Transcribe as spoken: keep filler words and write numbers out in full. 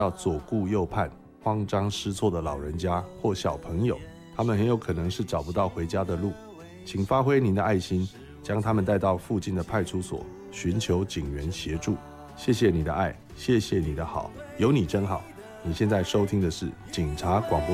到左顾右盼、慌张失措的老人家或小朋友，他们很有可能是找不到回家的路。请发挥您的爱心，将他们带到附近的派出所，寻求警员协助。谢谢你的爱，谢谢你的好，有你真好。你现在收听的是警察广播